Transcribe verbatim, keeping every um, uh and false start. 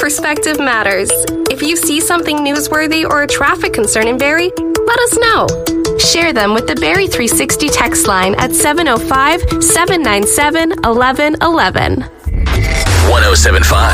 perspective matters. If you see something newsworthy or a traffic concern in Barrie, let us know. Share them with the Barrie three sixty text line at seven oh five, seven nine seven, one one one one. one oh seven point five